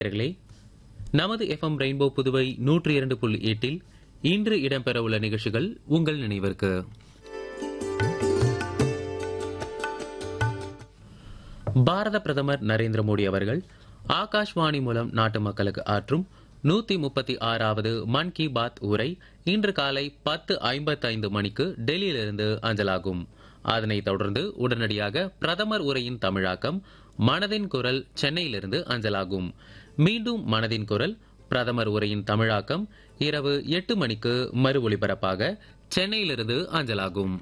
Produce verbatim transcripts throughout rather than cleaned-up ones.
நேயர்களே, நமது FM rainbow Puduvai நூற்றி இரண்டு புள்ளி எட்டில் இன்று இடம்பெறவுள்ள நிகழ்ச்சிகள் உங்கள் நினைவிற்கு. பாரத பிரதமர் நரேந்திர மோடி அவர்கள் ஆகாஷ்வாணி மூலம் நாட்டு மக்களுக்கு ஆற்றும் நூத்தி முப்பத்தி ஆறாவது மன் கி பாத் உரை இன்று காலை பத்து ஐம்பத்தைந்து மணிக்கு டெல்லியிலிருந்து அஞ்சலாகும். அதனைத் தொடர்ந்து உடனடியாக பிரதமர் உரையின் தமிழாக்கம் மனதின் குரல் சென்னையிலிருந்து அஞ்சலாகும். மீண்டும் மனதின் குரல் பிரதமர் உரையின் தமிழாக்கம் இரவு எட்டு மணிக்கு மறு ஒலிபரப்பாக சென்னையிலிருந்து அஞ்சலாகும்.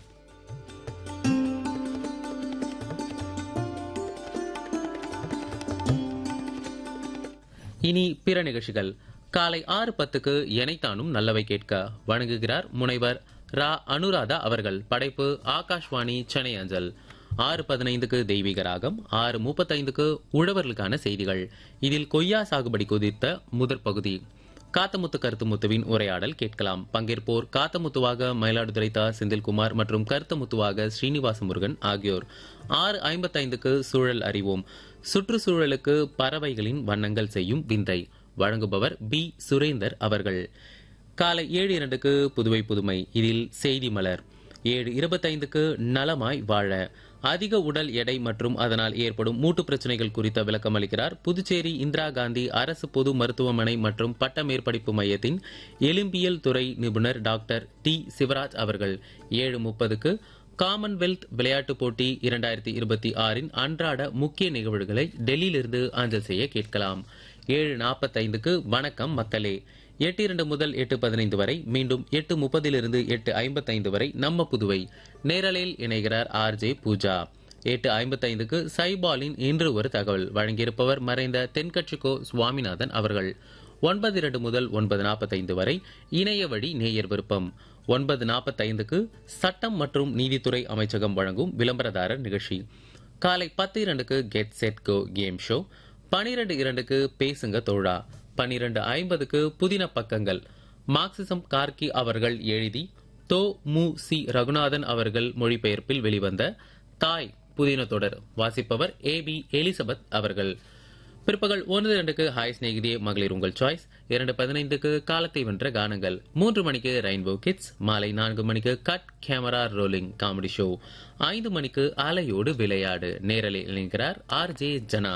இனி பிற நிகழ்ச்சிகள். காலை ஆறு பத்துக்கு எனைத்தானும் நல்லவை கேட்க வழங்குகிறார் முனைவர் ரா அனுராதா அவர்கள். படைப்பு ஆகாஷ்வாணி சென்னை அஞ்சல். ஆறு பதினைந்துக்கு தெய்வீக ராகம், ஆறு முப்பத்தைந்துக்கு உழவர்களுக்கான செய்திகள். இதில் கொய்யா சாகுபடி குறித்த முதற் பகுதி காத்தமுத்து கருத்துமுத்துவின் உரையாடல் கேட்கலாம். பங்கேற்போர் காத்தமுத்துவாக மயிலாடுதுறை தா செந்தில்குமார் மற்றும் கருத்தமுத்துவாக ஸ்ரீனிவாச முருகன் ஆகியோர். ஆறு ஐம்பத்தைந்துக்கு சூழல் அறிவோம், சுற்றுச்சூழலுக்கு பறவைகளின் வண்ணங்கள் செய்யும் விந்தை. வழங்குபவர் பி சுரேந்தர் அவர்கள். காலை ஏழு இரண்டுக்கு புதுவை புதுமை, இதில் செய்தி மலர். ஏழு இருபத்தைந்துக்கு நலமாய் வாழ, அதிக உடல் எடை மற்றும் அதனால் ஏற்படும் மூட்டு பிரச்சனைகள் குறித்த விளக்கம் அளிக்கிறார் புதுச்சேரி இந்திரா காந்தி அரசு பொது மருத்துவமனை மற்றும் பட்ட மேற்படிப்பு மையத்தின் எலும்பியல் துறை நிபுணர் டாக்டர் டி சிவராஜ் அவர்கள். ஏழு முப்பதுக்கு காமன்வெல்த் விளையாட்டுப் போட்டி இரண்டாயிரத்தி இருபத்தி ஆறின் அன்றாட முக்கிய நிகழ்வுகளை டெல்லியிலிருந்து அஞ்சல் செய்ய கேட்கலாம். ஏழு நாற்பத்தைந்துக்கு வணக்கம் மக்களே. எட்டு இரண்டு முதல் எட்டு பதினைந்து வரை, மீண்டும் எட்டு முப்பதிலிருந்து எட்டு ஐம்பத்தைந்து வரை நம்ம புதுவை நேரலையில் இணைகிறார் ஆர் ஜே பூஜா. எட்டு ஐம்பத்தைந்துக்கு சைபாலின் இன்று ஒரு தகவல் வழங்கியிருப்பவர் மறைந்த தென்கட்சிக்கோ சுவாமிநாதன் அவர்கள். ஒன்பது இரண்டு முதல் ஒன்பது நாற்பத்தைந்து வரை இணைய வழி நேயர் விருப்பம். ஒன்பது நாற்பத்தைந்துக்கு சட்டம் மற்றும் நீதித்துறை அமைச்சகம் வழங்கும் விளம்பரதாரர் நிகழ்ச்சி. காலை பத்து இரண்டுக்கு get set go game show. பனிரெண்டு இரண்டுக்கு பேசுங்க தோழா. பனிரெண்டு ஐம்பதுக்கு புதின பக்கங்கள், மார்க்சிசம் கார்கி அவர்கள் எழுதி தோ மு சி ரகுநாதன் அவர்கள் மொழிபெயர்ப்பில் வெளிவந்த தாய் புதின தொடர். வாசிப்பவர் ஏ பி எலிசபெத் அவர்கள். பிற்பகல் ஒன்று இரண்டுக்கு ஹாய் ஸ்நேகிதியே மகளிர் உங்கள் சாய்ஸ். இரண்டு பதினைந்துக்கு காலத்தை வென்ற கானங்கள். மூன்று மணிக்கு ரெயின்போ கிட்ஸ். மாலை நான்கு மணிக்கு cut camera rolling comedy show. ஐந்து மணிக்கு அலையோடு விளையாடு நேரலில் இணைகிறார் ஆர் ஜே ஜனா.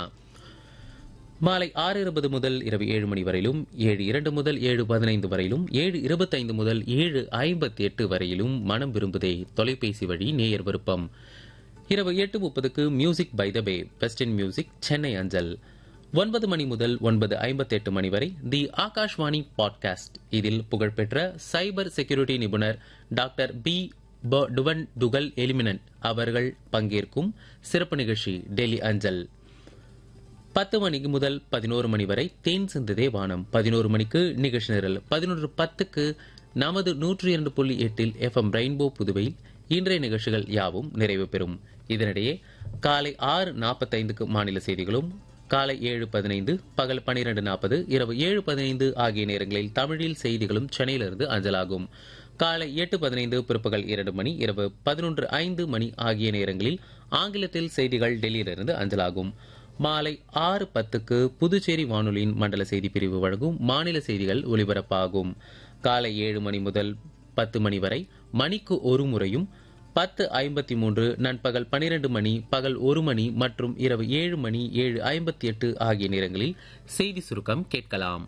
மாலை ஆறு இருபது முதல் இரவு ஏழு மணி வரையிலும், ஏழு இரண்டு முதல் ஏழு பதினைந்து வரையிலும், ஏழு இருபத்தைந்து முதல் ஏழு ஐம்பத்தி எட்டு வரையிலும் மனம் விரும்புதே தொலைபேசி வழி நேயர் விருப்பம். இரவு எட்டு முப்பதுக்கு music by the pay western music Chennai அஞ்சல். ஒன்பது மணி முதல் ஒன்பது ஐம்பத்தி எட்டு மணி வரை தி ஆகாஷ்வாணி பாட்காஸ்ட். இதில் புகழ்பெற்ற சைபர் செக்யூரிட்டி நிபுணர் டாக்டர் பி டுவன் துகல் எலிமினன் அவர்கள் பங்கேற்கும் சிறப்பு நிகழ்ச்சி டெல்லி அஞ்சல். பத்து மணிக்கு முதல் பதினோரு மணி வரை தேன் சிந்துதே வானம். பதினோரு மணிக்கு நிகழ்ச்சி நிரல். பதினொன்று பத்துக்கு நமது நூற்றி இரண்டு புள்ளி எட்டில் எஃப்எம் ரெயின்போ புதுவையில் இன்றைய நிகழ்ச்சிகள் யாவும் நிறைவு பெறும். இதனிடையே காலை ஆறு நாற்பத்தைந்துக்கு மாநில செய்திகளும், காலை ஏழு பதினைந்து, பகல் பனிரெண்டு நாற்பது, இரவு ஏழு பதினைந்து ஆகிய நேரங்களில் தமிழில் செய்திகளும் சென்னையிலிருந்து அஞ்சலாகும். காலை எட்டு பதினைந்து, பிற்பகல் இரண்டு மணி, இரவு பதினொன்று ஐந்து மணி ஆகிய நேரங்களில் ஆங்கிலத்தில் செய்திகள் டெல்லியிலிருந்து அஞ்சலாகும். மாலை ஆறு பத்துக்கு புதுச்சேரி வானொலியின் மண்டல செய்தி பிரிவு வழங்கும் மாநில செய்திகள் ஒலிபரப்பாகும். காலை ஏழு மணி முதல் பத்து மணி வரை மணிக்கு ஒரு முறையும், பத்து ஐம்பத்தி மூன்று, நண்பகல் பனிரெண்டு மணி, பகல் ஒரு மணி மற்றும் இரவு ஏழு மணி, ஏழு ஐம்பத்தி எட்டு ஆகிய நேரங்களில் செய்தி சுருக்கம் கேட்கலாம்.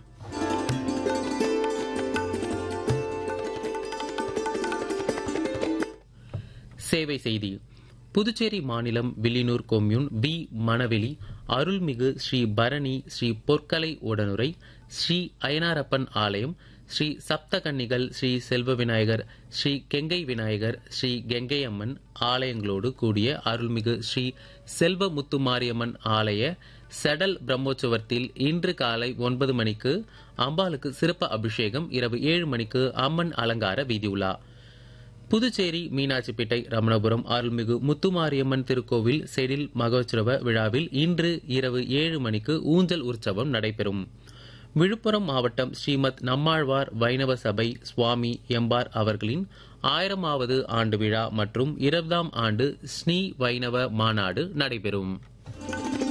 சேவை செய்தி. புதுச்சேரி மாநிலம் வில்லியனூர் கொம்யூன் வி மணவெளி அருள்மிகு ஸ்ரீ பரணி ஸ்ரீ பொற்கலை உடனுரை ஸ்ரீ அயனாரப்பன் ஆலயம், ஸ்ரீ சப்தகன்னிகள், ஸ்ரீ செல்வ விநாயகர், ஸ்ரீ கெங்கை விநாயகர், ஸ்ரீ கெங்கையம்மன் ஆலயங்களோடு கூடிய அருள்மிகு ஸ்ரீ செல்வ முத்துமாரியம்மன் ஆலய செடல் பிரம்மோற்சவத்தில் இன்று காலை ஒன்பது மணிக்கு அம்பாளுக்கு சிறப்பு அபிஷேகம், இரவு ஏழு மணிக்கு அம்மன் அலங்கார வீதி உலா. புதுச்சேரி மீனாட்சிப்பேட்டை ரமணபுரம் அருள்மிகு முத்துமாரியம்மன் திருக்கோவில் செடில் மகோற்சவ விழாவில் இன்று இரவு ஏழு மணிக்கு ஊஞ்சல் உற்சவம் நடைபெறும். விழுப்புரம் மாவட்டம் ஸ்ரீமத் நம்மாழ்வார் வைணவ சபை சுவாமி எம்பார் அவர்களின் ஆயிரமாவது ஆண்டு விழா மற்றும் இருபதாம் ஆண்டு ஸ்ரீ வைணவ மாநாடு நடைபெறும்.